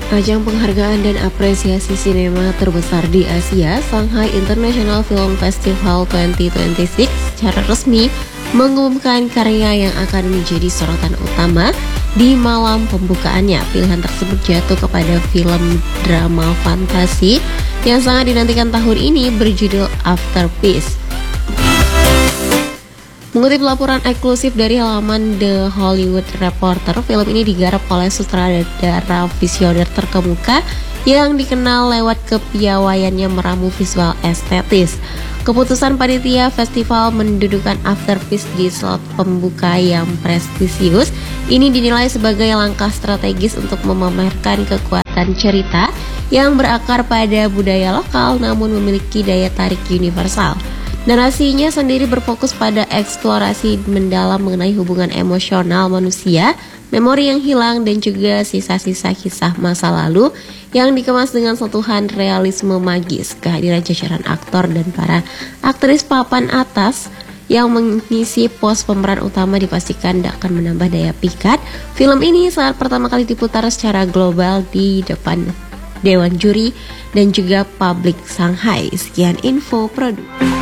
Ajang penghargaan dan apresiasi sinema terbesar di Asia, Shanghai International Film Festival 2026 secara resmi mengumumkan karya yang akan menjadi sorotan utama di malam pembukaannya. Pilihan tersebut jatuh kepada film drama fantasi yang sangat dinantikan tahun ini berjudul After Peace. Mengutip laporan eksklusif dari halaman The Hollywood Reporter, film ini digarap oleh sutradara visioner terkemuka yang dikenal lewat kepiawaiannya meramu visual estetis. Keputusan panitia festival mendudukan After Peace di slot pembuka yang prestisius ini dinilai sebagai langkah strategis untuk memamerkan kekuatan cerita yang berakar pada budaya lokal namun memiliki daya tarik universal. Narasinya sendiri berfokus pada eksplorasi mendalam mengenai hubungan emosional manusia, memori yang hilang, dan juga sisa-sisa kisah masa lalu yang dikemas dengan sentuhan realisme magis. Kehadiran jajaran aktor dan para aktris papan atas yang mengisi pos pemeran utama dipastikan akan menambah daya pikat film ini saat pertama kali diputar secara global di depan Dewan Juri dan juga publik Shanghai. Sekian info produk.